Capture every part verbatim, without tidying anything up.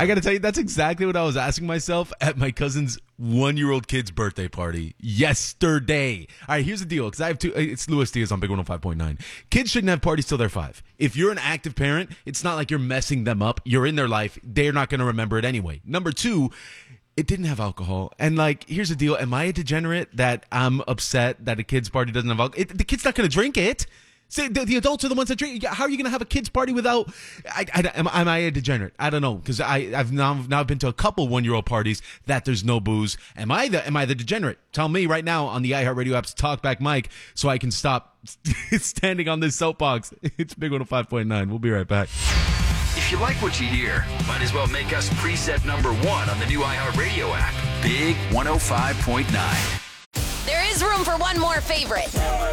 I got to tell you, that's exactly what I was asking myself at my cousin's one-year-old kid's birthday party yesterday. All right, here's the deal, because I have two. It's Luis Diaz on Big one oh five point nine. Kids shouldn't have parties till they're five. If you're an active parent, it's not like you're messing them up. You're in their life. They're not going to remember it anyway. Number two, it didn't have alcohol. And, like, here's the deal. Am I a degenerate that I'm upset that a kid's party doesn't have alcohol? It, the kid's not going to drink it. See, the, the adults are the ones that drink. How are you going to have a kid's party without? I, I, am, am I a degenerate? I don't know, because I've now, now been to a couple one-year-old parties that there's no booze. Am I the Am I the degenerate? Tell me right now on the iHeartRadio app's Talkback Mike so I can stop standing on this soapbox. It's Big one oh five point nine. We'll be right back. If you like what you hear, might as well make us preset number one on the new iHeartRadio app. Big one oh five point nine. There is room for one more favorite.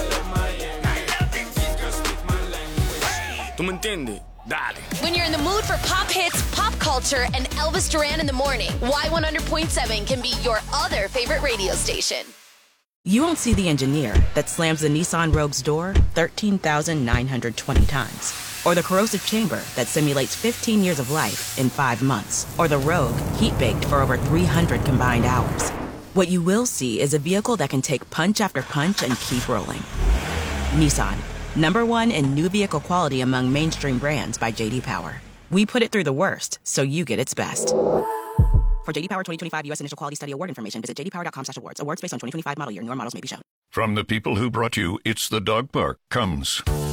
¿Tú me entiendes? Dale. When you're in the mood for pop hits, pop culture, and Elvis Duran in the morning, Y one hundred point seven can be your other favorite radio station. You won't see the engineer that slams the Nissan Rogue's door thirteen thousand nine hundred twenty times. Or the corrosive chamber that simulates fifteen years of life in five months. Or the Rogue heat-baked for over three hundred combined hours. What you will see is a vehicle that can take punch after punch and keep rolling. Nissan. Number one in new vehicle quality among mainstream brands by J D Power. We put it through the worst, so you get its best. For J D Power twenty twenty-five U S Initial Quality Study Award information, visit j d power dot com slash awards. Awards based on twenty twenty-five model year. Newer models may be shown. From the people who brought you It's the Dog Park comes